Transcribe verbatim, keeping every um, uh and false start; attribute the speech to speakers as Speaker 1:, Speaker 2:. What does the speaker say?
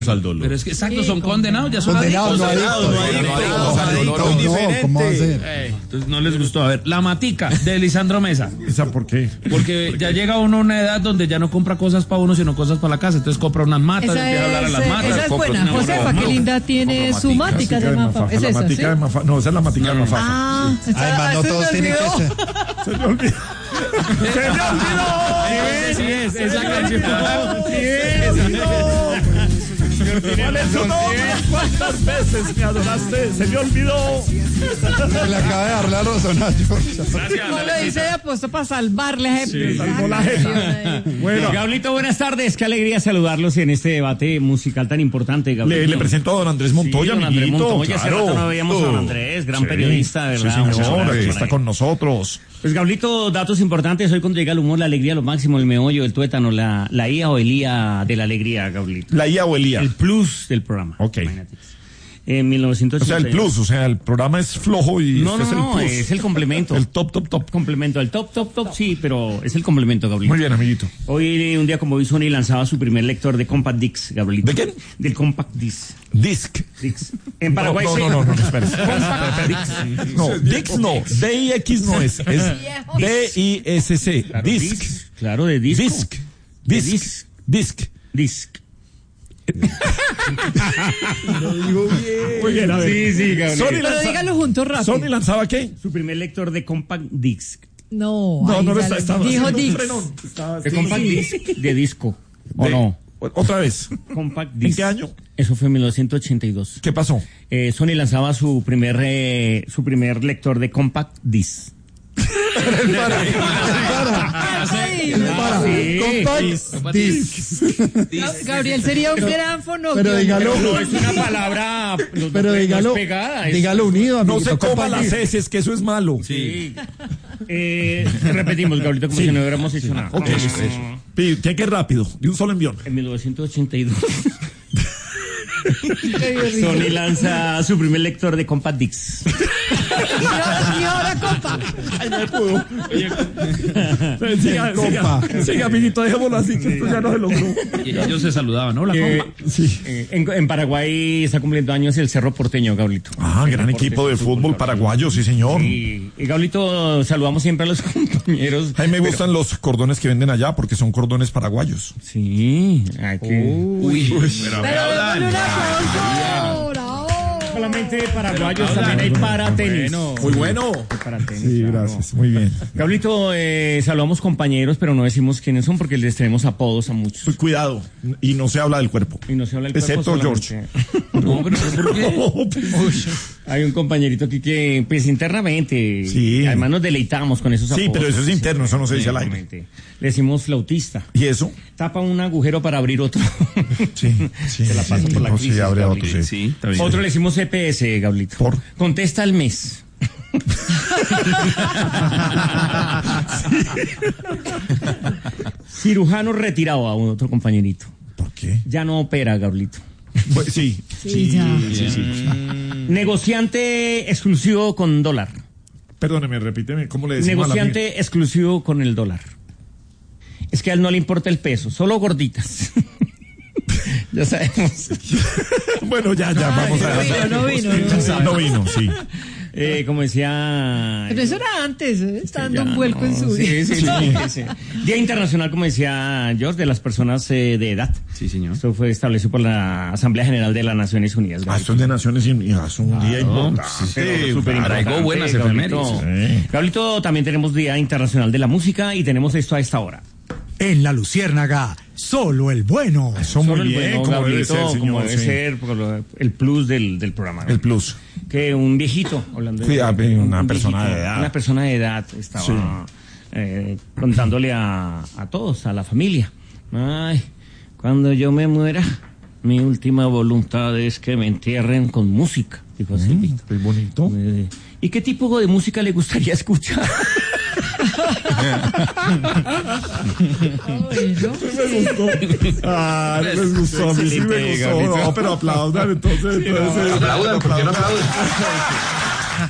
Speaker 1: al dolor.
Speaker 2: Pero es que exacto, son condenados, ya son
Speaker 3: Condenados, no
Speaker 2: adictos.
Speaker 3: adictos, no adictos, adictos, no, ¿cómo va a ser?
Speaker 2: Eh, entonces no les gustó. A ver, La Matica, de Lisandro Mesa.
Speaker 1: ¿Esa por qué?
Speaker 2: Porque ya llega uno a una edad donde ya no compra cosas para uno, sino cosas para la casa. Entonces compra unas matas,
Speaker 4: Esa
Speaker 2: empieza a hablar a las
Speaker 4: es,
Speaker 2: matas.
Speaker 4: esa es
Speaker 2: compra
Speaker 4: buena.
Speaker 2: una-
Speaker 4: Josefa, qué linda tiene su mática de Mafa. Es
Speaker 1: La
Speaker 4: esa, ¿sí?
Speaker 1: matica de Mafa. No, esa es la matica de Mafa.
Speaker 4: Ah,
Speaker 3: Además, no
Speaker 4: se
Speaker 3: todos
Speaker 4: me
Speaker 3: tienen que
Speaker 4: olvidó.
Speaker 3: ser.
Speaker 1: Se me olvidó. ¡Se me olvidó!
Speaker 2: Sí es, esa canción.
Speaker 1: ¿Cuál es tu nombre? ¿Cuántas veces me adoraste? Se me olvidó.
Speaker 3: Le acaba de dar la razón a George.
Speaker 4: No lo hice de apuesto para salvarle a ese-
Speaker 1: salvó la
Speaker 4: esa
Speaker 1: jeta.
Speaker 4: canción ahí.
Speaker 1: Bueno,
Speaker 5: Gablito, buenas tardes. Qué alegría saludarlos en este debate musical tan importante, Gablito.
Speaker 1: le, le presento a don Andrés Montoya,
Speaker 5: Sí, don Andrés
Speaker 1: amiguito.
Speaker 5: Montoya, hace
Speaker 1: claro.
Speaker 5: rato no veíamos a don
Speaker 1: Oh,
Speaker 5: Andrés, gran
Speaker 1: sí,
Speaker 5: periodista, de verdad.
Speaker 1: Sí,
Speaker 5: Muchas
Speaker 1: señor,
Speaker 5: gracias por
Speaker 1: está
Speaker 5: ahí.
Speaker 1: con nosotros.
Speaker 5: Pues, Gablito, datos importantes. Hoy cuando llega el humor, la alegría, lo máximo, el meollo, el tuétano, la, la I A o el I A de la alegría, Gablito.
Speaker 1: La I A o el I A.
Speaker 5: El plus del programa.
Speaker 1: Ok.
Speaker 5: Imagínate. En mil novecientos
Speaker 1: O sea,
Speaker 5: ochenta.
Speaker 1: el plus, o sea, el programa es flojo y
Speaker 5: No,
Speaker 1: este
Speaker 5: no,
Speaker 1: es el
Speaker 5: no,
Speaker 1: plus.
Speaker 5: es el complemento.
Speaker 1: El top, top, top.
Speaker 5: complemento. El top, top, top, sí, pero es el complemento, Gablito.
Speaker 1: Muy bien, amiguito.
Speaker 5: Hoy, un día como hoy, Sony lanzaba su primer lector de Compact Disc, Gablito.
Speaker 1: ¿De quién?
Speaker 5: Del Compact Disc.
Speaker 1: Disc.
Speaker 5: Dix. En Paraguay
Speaker 1: no,
Speaker 5: sí.
Speaker 1: no, no, no, no, espera. No, Dix no. D I X no es. Es D I S C.
Speaker 5: Claro,
Speaker 1: Disc.
Speaker 5: disc. Claro, de disco.
Speaker 1: Disc.
Speaker 5: De
Speaker 1: Disc. Disc.
Speaker 5: Disc.
Speaker 1: Muy bien, a ver.
Speaker 5: Sí, sí, Gabriel.
Speaker 1: Sony
Speaker 4: Pero
Speaker 1: lanza-
Speaker 4: dígalo juntos rápido.
Speaker 1: ¿Sony lanzaba qué?
Speaker 5: Su primer lector de Compact Disc.
Speaker 4: No,
Speaker 1: No,
Speaker 4: ahí
Speaker 1: no lo
Speaker 4: ya
Speaker 1: está.
Speaker 4: lo-
Speaker 1: Estaba
Speaker 4: dijo
Speaker 1: haciendo un
Speaker 4: Dix.
Speaker 1: frenón. Estaba
Speaker 5: De
Speaker 1: sí,
Speaker 5: Compact
Speaker 1: sí.
Speaker 5: Disc de disco. ¿O
Speaker 1: De-
Speaker 5: no?
Speaker 1: Otra vez.
Speaker 5: Compact
Speaker 1: ¿En
Speaker 5: Disc.
Speaker 1: qué año?
Speaker 5: Eso fue en mil novecientos ochenta y dos.
Speaker 1: ¿Qué pasó?
Speaker 5: Eh, Sony lanzaba su primer, eh, su primer lector de Compact Disc.
Speaker 4: Ay,
Speaker 3: Para,
Speaker 5: sí.
Speaker 3: compact disc.
Speaker 4: Gab- Gabriel sería un gran fonógrafo.
Speaker 3: Pero dígalo,
Speaker 5: No es una palabra. no-
Speaker 3: pero
Speaker 5: no es
Speaker 3: dígalo,
Speaker 5: pegada, es-
Speaker 3: dígalo unido,
Speaker 1: No
Speaker 3: amiguito.
Speaker 1: se coma
Speaker 3: compact
Speaker 1: las
Speaker 3: disc.
Speaker 1: heces, que eso es malo.
Speaker 5: Sí. Eh, repetimos, Gabrielito, como si no hubiéramos hecho nada.
Speaker 1: Ok, Pi, tiene que ir rápido, de un solo envión.
Speaker 5: En mil novecientos ochenta y dos, Sony lanza su primer lector de Compact Disc.
Speaker 4: Y ahora, y ahora, compa.
Speaker 1: Ay, no pudo. Siga, siga, siga, amiguito, dejémoslo así, que esto ya no se logró.
Speaker 2: Y ellos se saludaban, ¿no? La
Speaker 5: Eh,
Speaker 2: compa.
Speaker 1: Sí.
Speaker 5: eh, en, en Paraguay está cumpliendo años el Cerro Porteño, Gablito.
Speaker 1: Ah, gran equipo de fútbol paraguayo, sí, señor.
Speaker 5: Y, y Gablito, saludamos siempre a los compañeros.
Speaker 1: A mí me gustan los cordones que venden allá porque son cordones paraguayos.
Speaker 5: Sí, hay que...
Speaker 2: Uy, pero
Speaker 4: Pero démosle un aplauso. Bravo.
Speaker 5: Solamente paraguayos, también hay para tenis.
Speaker 1: Muy bueno.
Speaker 5: Para tenis,
Speaker 1: Sí,
Speaker 5: claro.
Speaker 1: gracias, muy bien.
Speaker 5: Gablito, eh, saludamos compañeros, pero no decimos quiénes son porque les tenemos apodos a muchos.
Speaker 1: Pues cuidado, y no se habla del cuerpo.
Speaker 5: Y no se habla el
Speaker 1: Excepto
Speaker 5: cuerpo
Speaker 1: George.
Speaker 5: solamente.
Speaker 2: No, pero ¿por qué?
Speaker 1: No, pues,
Speaker 5: Hay un compañerito aquí que, pues internamente,
Speaker 1: Sí.
Speaker 5: además nos deleitamos con esos
Speaker 1: Sí,
Speaker 5: apodos.
Speaker 1: pero eso es interno, eso no se dice al aire.
Speaker 5: Exactamente. Le decimos flautista.
Speaker 1: ¿Y eso?
Speaker 5: Tapa un agujero para abrir otro.
Speaker 1: Sí, sí.
Speaker 5: Se la pasa
Speaker 1: sí,
Speaker 5: por la
Speaker 1: no,
Speaker 5: crisis,
Speaker 1: sí, abre otro,
Speaker 5: Gabriel.
Speaker 1: sí.
Speaker 2: Sí, está bien.
Speaker 5: Otro le decimos C P S, Gablito.
Speaker 1: ¿Por?
Speaker 5: Contesta al mes. Cirujano retirado a un otro compañerito.
Speaker 1: ¿Por qué?
Speaker 5: Ya no opera, Gablito.
Speaker 1: Pues, sí,
Speaker 4: Sí, ya.
Speaker 1: sí, sí.
Speaker 5: Negociante exclusivo con dólar.
Speaker 1: Perdóneme, repíteme, ¿cómo le decimos a la
Speaker 5: Negociante exclusivo con el dólar. Es que a él no le importa el peso, solo gorditas. Ya sabemos.
Speaker 1: mía? Bueno, ya, ya, vamos a
Speaker 4: no vino, no vino, no.
Speaker 1: No vino, sí.
Speaker 5: Eh, como decía...
Speaker 4: Pero eso era antes, ¿eh? Está dando
Speaker 5: Ya,
Speaker 4: un vuelco en
Speaker 5: no,
Speaker 4: su
Speaker 5: sí,
Speaker 4: vida.
Speaker 5: sí, sí, sí. Día Internacional, como decía George, de las personas eh, de edad.
Speaker 2: Sí, señor.
Speaker 5: Esto fue establecido por la Asamblea General de las Naciones Unidas.
Speaker 1: Ah, esto es de Naciones Unidas, un día importante.
Speaker 5: Pero súper
Speaker 2: Traigo
Speaker 5: importante,
Speaker 2: buenas
Speaker 5: Gablito.
Speaker 2: efemérides.
Speaker 1: Sí.
Speaker 5: Gablito, también tenemos Día Internacional de la Música y tenemos esto a esta hora.
Speaker 6: En la Luciérnaga, solo el bueno.
Speaker 1: Eso muy
Speaker 5: Solo el
Speaker 1: bien,
Speaker 5: bueno,
Speaker 1: como debe
Speaker 5: Gablito,
Speaker 1: ser,
Speaker 5: como
Speaker 1: señor.
Speaker 5: debe
Speaker 1: sí.
Speaker 5: ser, por lo- el plus del, del programa. ¿no?
Speaker 1: El plus.
Speaker 5: Que un viejito, hablando de
Speaker 1: Cuidado,
Speaker 5: un-
Speaker 1: una
Speaker 5: un
Speaker 1: persona
Speaker 5: viejito,
Speaker 1: de edad.
Speaker 5: Una persona de edad estaba
Speaker 1: Sí.
Speaker 5: eh, contándole a, a todos, a la familia. Ay, cuando yo me muera, mi última voluntad es que me entierren con música. Dijo así,
Speaker 1: Mm,
Speaker 5: Víctor.
Speaker 1: qué bonito.
Speaker 5: Eh, ¿Y qué tipo de música le gustaría escuchar?
Speaker 4: Bueno.
Speaker 1: Me gustó. Ah, no les gustó, a mí sí me
Speaker 5: Excelente,
Speaker 1: gustó.
Speaker 5: Gablito.
Speaker 1: No, pero aplaudan entonces. entonces
Speaker 2: Aplaudan, ¿por qué no aplaudan?